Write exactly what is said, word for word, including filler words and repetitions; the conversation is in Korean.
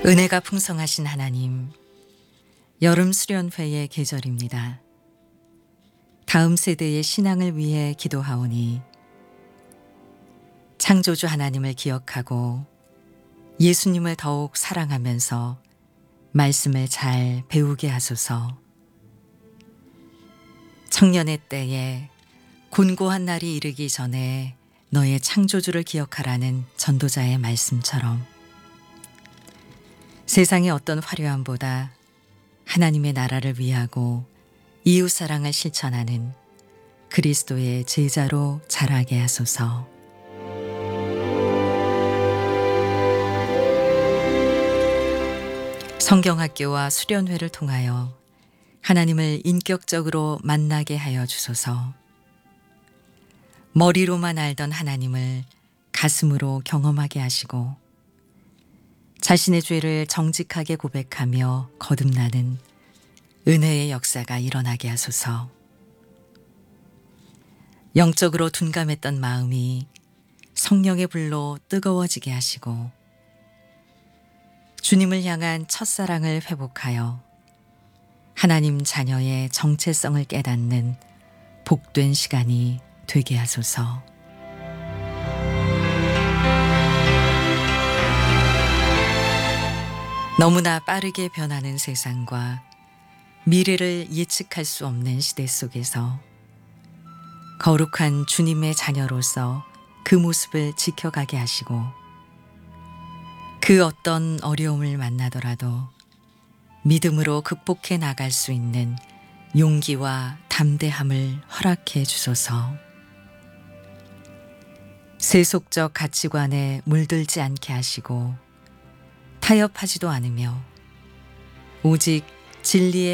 은혜가 풍성하신 하나님, 여름 수련회의 계절입니다. 다음 세대의 신앙을 위해 기도하오니 창조주 하나님을 기억하고 예수님을 더욱 사랑하면서 말씀을 잘 배우게 하소서. 청년의 때에 곤고한 날이 이르기 전에 너의 창조주를 기억하라는 전도자의 말씀처럼 세상의 어떤 화려함보다 하나님의 나라를 위하고 이웃사랑을 실천하는 그리스도의 제자로 자라게 하소서. 성경학교와 수련회를 통하여 하나님을 인격적으로 만나게 하여 주소서. 머리로만 알던 하나님을 가슴으로 경험하게 하시고 자신의 죄를 정직하게 고백하며 거듭나는 은혜의 역사가 일어나게 하소서. 영적으로 둔감했던 마음이 성령의 불로 뜨거워지게 하시고 주님을 향한 첫사랑을 회복하여 하나님 자녀의 정체성을 깨닫는 복된 시간이 되게 하소서. 너무나 빠르게 변하는 세상과 미래를 예측할 수 없는 시대 속에서 거룩한 주님의 자녀로서 그 모습을 지켜가게 하시고 그 어떤 어려움을 만나더라도 믿음으로 극복해 나갈 수 있는 용기와 담대함을 허락해 주소서. 세속적 가치관에 물들지 않게 하시고 타협하지도 않으며 오직 진리의